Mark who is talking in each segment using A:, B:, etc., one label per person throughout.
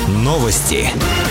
A: Новости.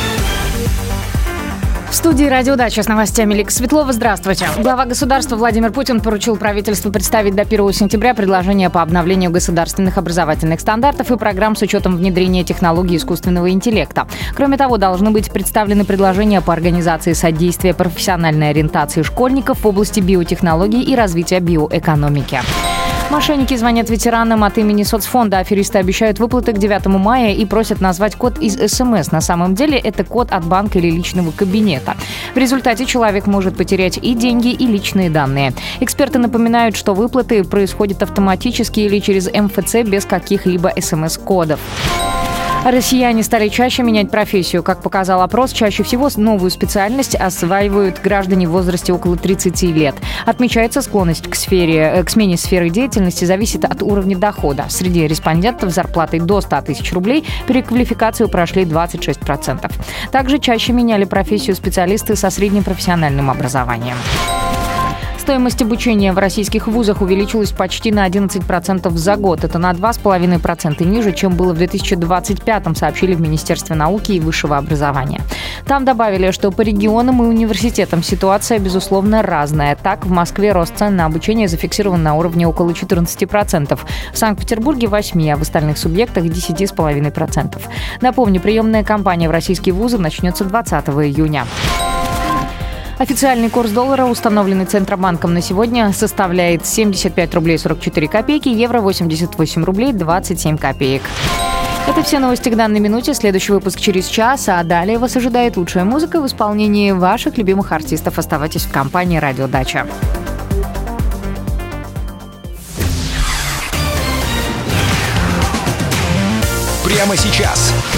B: В студии «Радио Дача» с новостями Лика Светлова. Здравствуйте. Глава государства Владимир Путин поручил правительству представить до 1 сентября предложение по обновлению государственных образовательных стандартов и программ с учетом внедрения технологий искусственного интеллекта. Кроме того, должны быть представлены предложения по организации содействия профессиональной ориентации школьников в области биотехнологий и развития биоэкономики. Мошенники звонят ветеранам от имени соцфонда. Аферисты обещают выплаты к 9 мая и просят назвать код из СМС. На самом деле это код от банка или личного кабинета. В результате человек может потерять и деньги, и личные данные. Эксперты напоминают, что выплаты происходят автоматически или через МФЦ без каких-либо СМС-кодов. Россияне стали чаще менять профессию. Как показал опрос, чаще всего новую специальность осваивают граждане в возрасте около 30 лет. Отмечается, склонность к смене сферы деятельности зависит от уровня дохода. Среди респондентов с зарплатой до 100 тысяч рублей переквалификацию прошли 26%. Также чаще меняли профессию специалисты со средним профессиональным образованием. Стоимость обучения в российских вузах увеличилась почти на 11% за год. Это на 2,5% ниже, чем было в 2025-м, сообщили в Министерстве науки и высшего образования. Там добавили, что по регионам и университетам ситуация, безусловно, разная. Так, в Москве рост цен на обучение зафиксирован на уровне около 14%, в Санкт-Петербурге – 8%, а в остальных субъектах – 10,5%. Напомню, приемная кампания в российские вузы начнется 20 июня. Официальный курс доллара, установленный Центробанком на сегодня, составляет 75 рублей 44 копейки, евро 88 рублей 27 копеек. Это все новости к данной минуте. Следующий выпуск через час, а далее вас ожидает лучшая музыка в исполнении ваших любимых артистов. Оставайтесь в компании «Радио Дача».
A: Прямо сейчас.